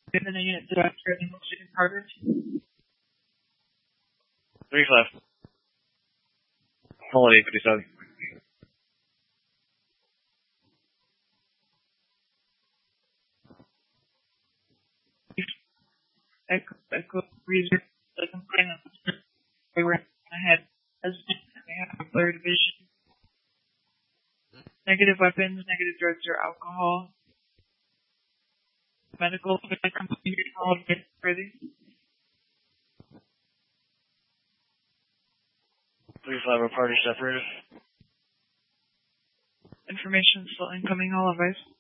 Given the unit director of the Michigan Carter. 3-5. Holiday 57. Echo Reader, the complaint they were ahead as they have blurred vision. Negative weapons, negative drugs or alcohol. Medical company called further. 3-5 are party separated. Information still incoming, all advice.